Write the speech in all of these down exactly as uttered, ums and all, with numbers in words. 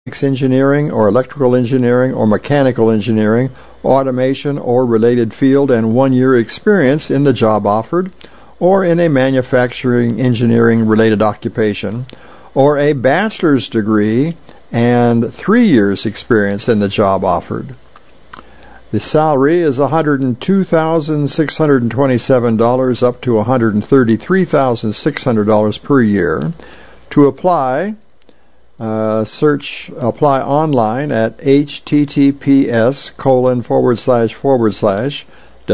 engineering or electrical engineering or mechanical engineering, automation or related field, and one year experience in the job offered, or in a manufacturing engineering related occupation, or a bachelor's degree and three years experience in the job offered. The salary is one hundred two thousand six hundred twenty-seven dollars up to one hundred thirty-three thousand six hundred dollars per year. To apply, Uh, search, apply online at https colon forward slash forward slash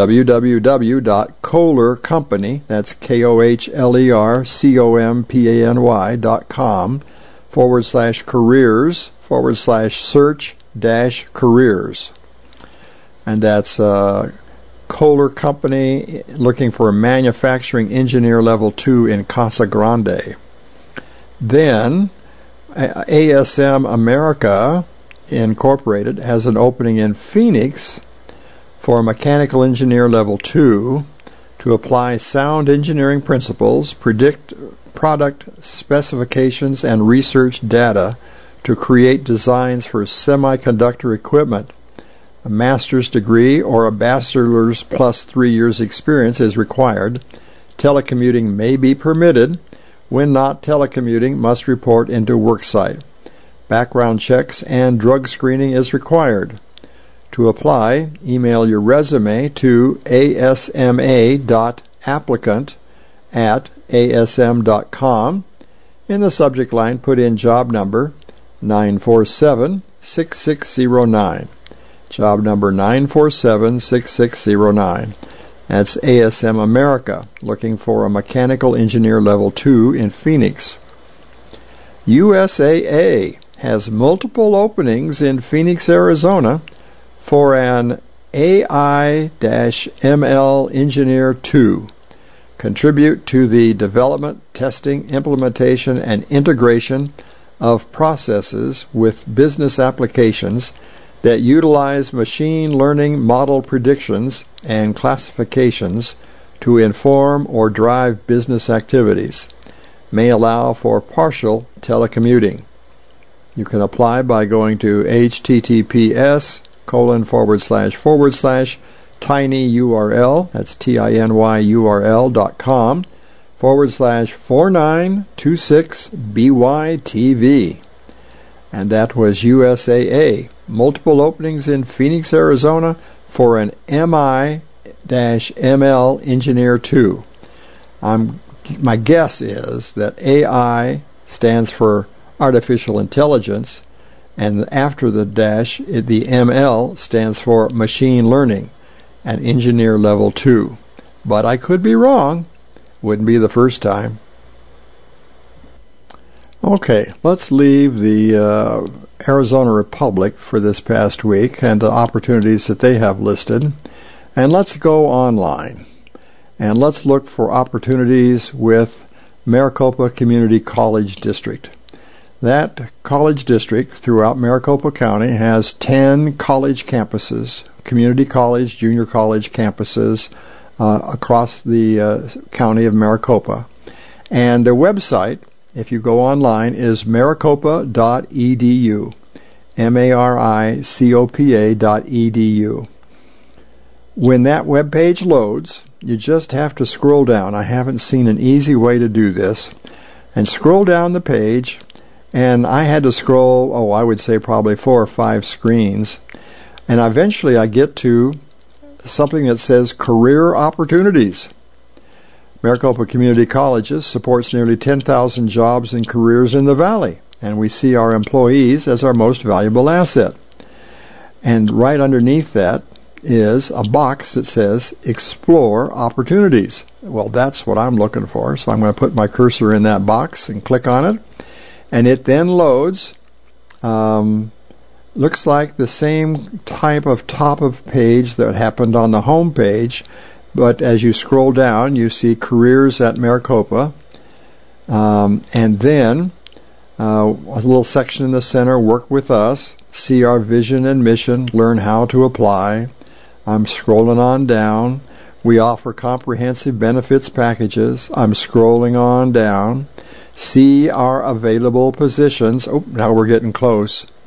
www.kohler-company, that's K O H L E R C O M P A N Y dot com, forward slash careers, forward slash search dash careers. And that's uh, Kohler Company, looking for a manufacturing engineer level two in Casa Grande. Then A S M America Incorporated has an opening in Phoenix for a mechanical engineer level two to apply sound engineering principles, predict product specifications, and research data to create designs for semiconductor equipment. A master's degree or a bachelor's plus three years experience is required. Telecommuting may be permitted. When not telecommuting, must report into worksite. Background checks and drug screening is required. To apply, email your resume to asma.applicant at asm dot com. In the subject line, put in job number nine four seven six six zero nine. Job number nine four seven six six zero nine. That's A S M America, looking for a mechanical engineer level two in Phoenix. U S A A has multiple openings in Phoenix, Arizona for an A I M L engineer two. Contribute to the development, testing, implementation, and integration of processes with business applications that utilize machine learning model predictions and classifications to inform or drive business activities. May allow for partial telecommuting. You can apply by going to https colon forward slash forward slash tinyurl, that's T-I-N-Y-U-R-L dot com, forward slash four nine two six B Y T V. And that was U S A A. Multiple openings in Phoenix, Arizona for an M I M L Engineer two. I'm, my guess is that A I stands for Artificial Intelligence, and after the dash, the M L stands for Machine Learning, and Engineer Level two. But I could be wrong. Wouldn't be the first time. Okay, let's leave the uh, Arizona Republic for this past week and the opportunities that they have listed, and let's go online and let's look for opportunities with Maricopa Community College District. That college district throughout Maricopa County has ten college campuses, community college, junior college campuses uh, across the uh, county of Maricopa, and their website, if you go online, is maricopa dot e d u, M A R I C O P A dot E D U. When that web page loads, you just have to scroll down. I haven't seen an easy way to do this. And scroll down the page, and I had to scroll, oh, I would say probably four or five screens. And eventually I get to something that says Career Opportunities. Maricopa Community Colleges supports nearly ten thousand jobs and careers in the Valley, and we see our employees as our most valuable asset. And right underneath that is a box that says Explore Opportunities. Well, that's what I'm looking for, so I'm going to put my cursor in that box and click on it, and it then loads. Um, looks like the same type of top of page that happened on the home page. But as you scroll down, you see Careers at Maricopa, um, and then uh, a little section in the center, Work with Us, see our vision and mission, learn how to apply. I'm scrolling on down. We offer comprehensive benefits packages. I'm scrolling on down. see our available positions. Oh, now we're getting close.